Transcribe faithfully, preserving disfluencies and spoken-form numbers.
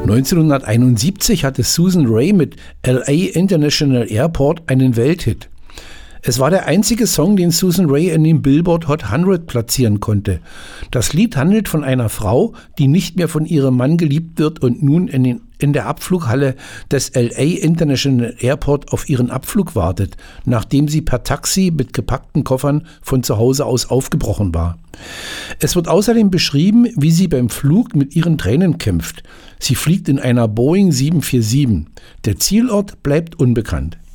neunzehnhunderteinundsiebzig hatte Susan Raye mit L A International Airport einen Welthit. Es war der einzige Song, den Susan Raye in den Billboard Hot hundert platzieren konnte. Das Lied handelt von einer Frau, die nicht mehr von ihrem Mann geliebt wird und nun in, den, in der Abflughalle des L A International Airport auf ihren Abflug wartet, nachdem sie per Taxi mit gepackten Koffern von zu Hause aus aufgebrochen war. Es wird außerdem beschrieben, wie sie beim Flug mit ihren Tränen kämpft. Sie fliegt in einer Boeing sieben vier sieben. Der Zielort bleibt unbekannt.